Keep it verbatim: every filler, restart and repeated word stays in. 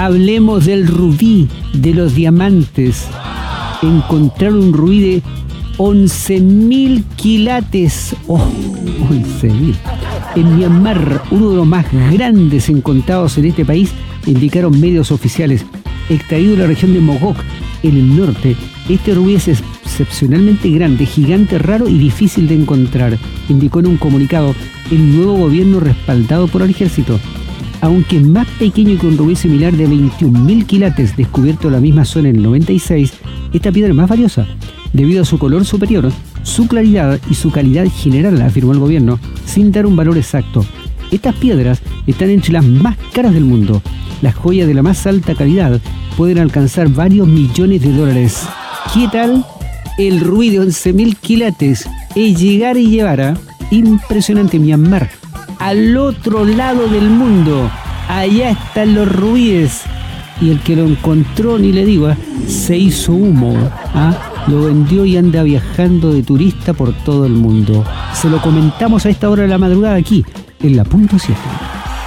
Hablemos del rubí, de los diamantes. Encontraron un rubí de once mil quilates. Oh, once mil. En Myanmar, uno de los más grandes encontrados en este país, indicaron medios oficiales. Extraído de la región de Mogok, en el norte, este rubí es excepcionalmente grande, gigante, raro y difícil de encontrar, indicó en un comunicado el nuevo gobierno respaldado por el ejército. Aunque más pequeño que un rubí similar de veintiún mil quilates descubierto en la misma zona en el noventa y seis, esta piedra es más valiosa, debido a su color superior, su claridad y su calidad general, afirmó el gobierno, sin dar un valor exacto. Estas piedras están entre las más caras del mundo. Las joyas de la más alta calidad pueden alcanzar varios millones de dólares. ¿Qué tal? El rubí de once mil quilates es llegar y llevar a impresionante Myanmar, al otro lado del mundo. Allá están los rubíes. Y el que lo encontró, ni le digo, ¿eh? se hizo humo. ¿ah? Lo vendió y anda viajando de turista por todo el mundo. Se lo comentamos a esta hora de la madrugada aquí, en la punto siete.